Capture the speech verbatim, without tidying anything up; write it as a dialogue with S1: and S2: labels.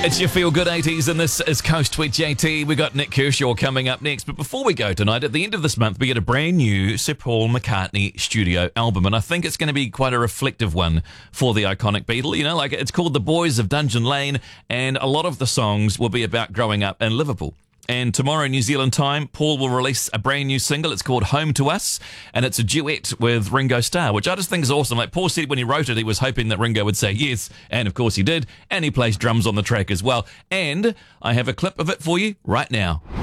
S1: It's your Feel Good eighties, and this is Coast with J T. We got Nick Kershaw coming up next. But before we go tonight, at the end of this month, we get a brand new Sir Paul McCartney studio album. And I think it's going to be quite a reflective one for the iconic Beatle. You know, like it's called The Boys of Dungeon Lane, and a lot of the songs will be about growing up in Liverpool. And tomorrow, New Zealand time, Paul will release a brand new single. It's called Home to Us, and it's a duet with Ringo Starr, which I just think is awesome. Like Paul said when he wrote it, he was hoping that Ringo would say yes, and of course he did, and he plays drums on the track as well. And I have a clip of it for you right now.